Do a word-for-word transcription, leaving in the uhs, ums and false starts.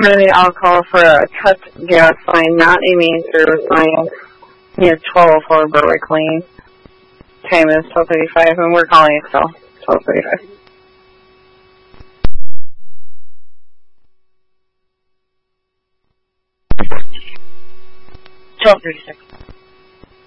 Currently, I'll call for a cut gas line, not a main service line, near twelve oh four Berwick Lane. Time is twelve thirty-five, and we're calling it till twelve thirty-five. twelve thirty-six.